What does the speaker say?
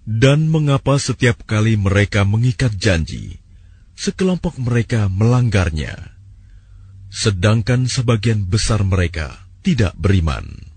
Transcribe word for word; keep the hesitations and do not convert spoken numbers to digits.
Dan mengapa setiap kali mereka mengikat janji, sekelompok mereka melanggarnya, sedangkan sebagian besar mereka tidak beriman.